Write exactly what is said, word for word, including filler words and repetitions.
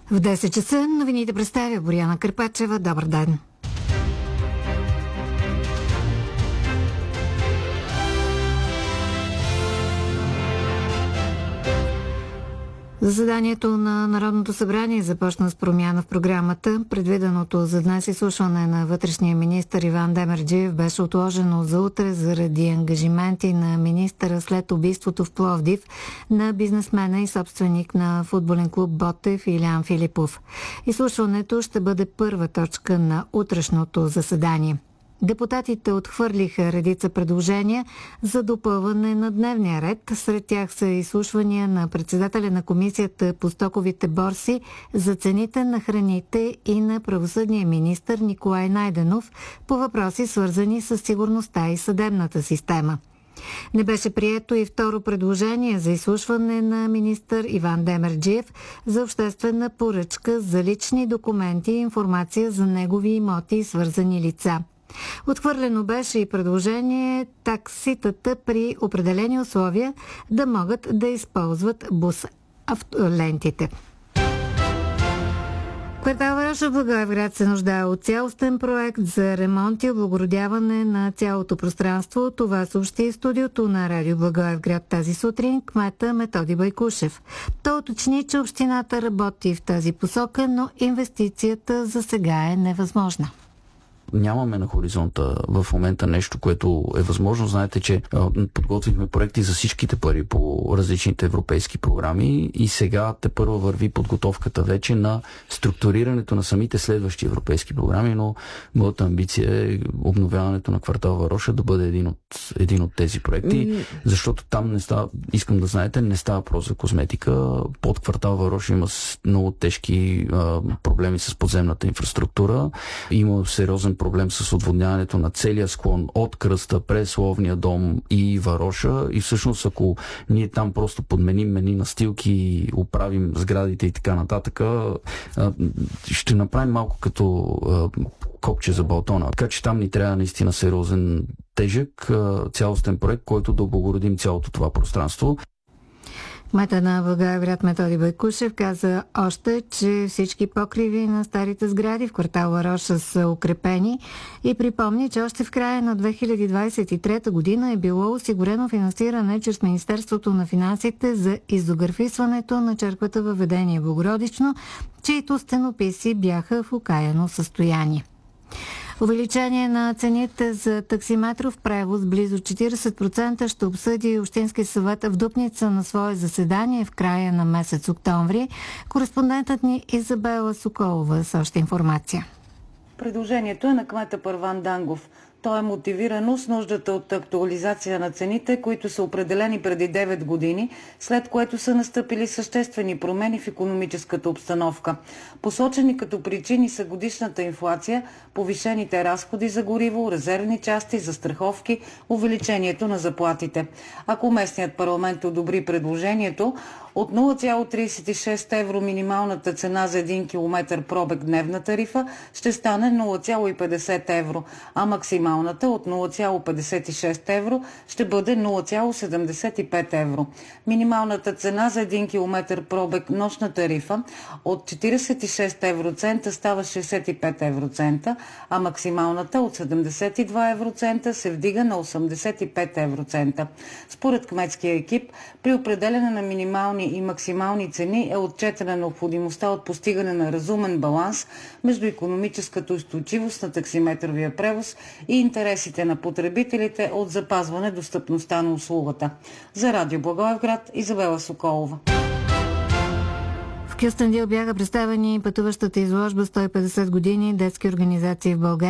В десет часа новините представя Боряна Кърпачева. Добър ден! Заседанието на Народното събрание започна с промяна в програмата. Предвиденото за днес изслушване на вътрешния министър Иван Демерджиев беше отложено за утре заради ангажименти на министъра след убийството в Пловдив на бизнесмена и собственик на футболен клуб Ботев Илиян Филипов. Изслушването ще бъде първа точка на утрешното заседание. Депутатите отхвърлиха редица предложения за допълване на дневния ред. Сред тях са изслушвания на председателя на комисията по стоковите борси за цените на храните и на правосъдния министър Николай Найденов по въпроси, свързани с сигурността и съдебната система. Не беше прието и второ предложение за изслушване на министър Иван Демерджиев за обществена поръчка за лични документи и информация за негови имоти и свързани лица. Отхвърлено беше и предложение такситата при определени условия да могат да използват бус автолентите. Квартал Вароша в Благоевград се нуждае от цялостен проект за ремонт и облагородяване на цялото пространство. Това съобщи студиото на Радио Благоевград тази сутрин кмета Методи Байкушев. Той уточни, че общината работи в тази посока, но инвестицията за сега е невъзможна. Нямаме на хоризонта в момента нещо, което е възможно. Знаете, че а, подготвихме проекти за всичките пари по различните европейски програми и сега тепърва върви подготовката вече на структурирането на самите следващи европейски програми, но моята амбиция е обновяването на квартал Вароша да бъде един от, един от тези проекти, mm. защото там не става, искам да знаете, не става въпрос за козметика. Под квартал Вароша има много тежки а, проблеми с подземната инфраструктура. Има сериозен проблем с отводняването на целия склон от Кръста през Ловния дом и Вароша. И всъщност, ако ние там просто подменим мени настилки, оправим сградите и така нататък, ще направим малко като копче за балтона. Така че там ни трябва наистина сериозен, тежък, цялостен проект, който да облагородим цялото това пространство. Кмета на Благоевград Методи Байкушев каза още, че всички покриви на старите сгради в квартал Вароша са укрепени и припомни, че още в края на две хиляди двадесет и трета година е било осигурено финансиране чрез Министерството на финансите за изографисването на черквата във Ведение Богородично, чието стенописи бяха в окаяно състояние. Увеличение на цените за таксиметров превоз близо четиридесет процента ще обсъди Общински съвет в Дупница на свое заседание в края на месец октомври. Кореспондентът ни Изабела Соколова с още информация. Предложението е на кмета Първан Дангов. То е мотивирано с нуждата от актуализация на цените, които са определени преди девет години, след което са настъпили съществени промени в икономическата обстановка. Посочени като причини са годишната инфлация, повишените разходи за гориво, резервни части, застраховки, увеличението на заплатите. Ако местният парламент одобри предложението, от нула цяло тридесет и шест евро минималната цена за един километър пробег дневна тарифа ще стане нула цяло петдесет евро, а максималната от нула цяло петдесет и шест евро ще бъде нула цяло седемдесет и пет евро. Минималната цена за един километър пробег нощна тарифа от четиридесет и шест евроцента става шестдесет и пет евроцента, а максималната от седемдесет и два евроцента се вдига на осемдесет и пет евроцента. Според кметския екип, при определене на минимални и максимални цени е отчетена необходимостта от постигане на разумен баланс между икономическата устойчивост на таксиметровия превоз и интересите на потребителите от запазване достъпността на услугата. За Радио Благоевград, Изабела Соколова. В Кюстендил бяха представени пътуващата изложба сто и петдесет години детски организации в България.